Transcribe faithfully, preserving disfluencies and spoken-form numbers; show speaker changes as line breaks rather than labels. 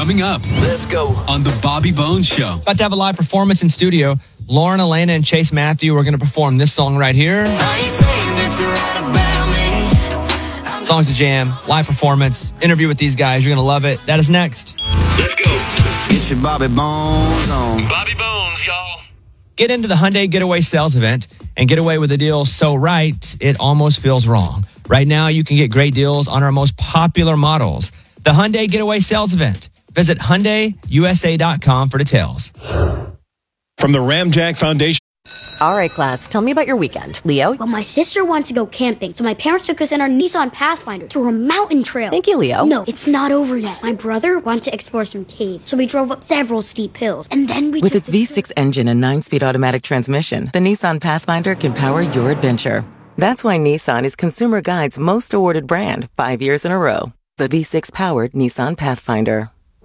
Coming up.
Let's go.
On the Bobby Bones Show.
About to have a live performance in studio. Lauren, Elena, and Chase Matthew are going to perform this song right here. Song's a jam. Live performance. Interview with these guys. You're going to love it. That is next.
Let's go.
Get your Bobby Bones on.
Bobby Bones, y'all.
Get into the Hyundai Getaway Sales Event and get away with a deal so right, it almost feels wrong. Right now, you can get great deals on our most popular models. The Hyundai Getaway Sales Event. Visit Hyundai U S A dot com for details.
From the Ramjack Foundation.
All right, class, tell me about your weekend. Leo?
Well, my sister wants to go camping, so my parents took us in our Nissan Pathfinder through a mountain trail.
Thank you, Leo.
No, it's not over yet. My brother wanted to explore some caves, so we drove up several steep hills, and then we
With
took
its
the
V six engine and nine-speed automatic transmission, the Nissan Pathfinder can power your adventure. That's why Nissan is Consumer Guide's most awarded brand five years in a row. The V six-powered Nissan Pathfinder.